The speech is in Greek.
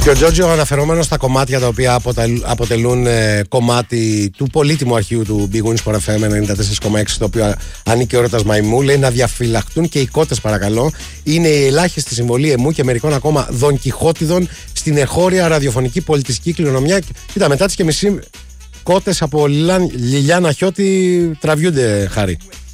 Και ο Τζόρτζιο, αναφερόμενος στα κομμάτια τα οποία αποτελούν κομμάτι του πολύτιμου αρχείου του Big Win Sport FM 94,6, το οποίο ανήκει ο Ρώτας Μαϊμού, λέει να διαφυλαχτούν και οι κότες, παρακαλώ. Είναι η ελάχιστη συμβολή εμού και μερικών ακόμα Δον Κιχώτιδων στην εχώρια ραδιοφωνική πολιτιστική κληρονομιά. Κοίτα, μετά τις και μισή κότες από Λιλιάνα Χιώτη τραβιούνται, Χάρη.